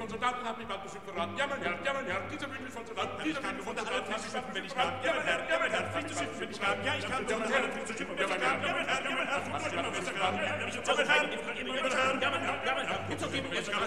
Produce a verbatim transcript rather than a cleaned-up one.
von Soldaten hat mich bald bestimmt verraten. Ja, mein Herr, ja, mein Herr, dieser Bündel von Soldaten, dieser Bündel von Soldaten, fließt zu schiffen, wenn ich kann. Ja, mein Herr, ja, mein Herr, fließt zu schiffen, wenn ich kann. Ja, ich kann. Ja, mein Herr, fließt zu schiffen, wenn ich kann. Ja, mein Herr, ja, mein Herr, fließt zu schiffen, wenn ich kann. Ja, mein Herr, ja, mein Herr, ja, mein Herr, ja, mein Herr, ja, mein Herr, ja, mein Herr, fließt zu schiffen, wenn ich kann.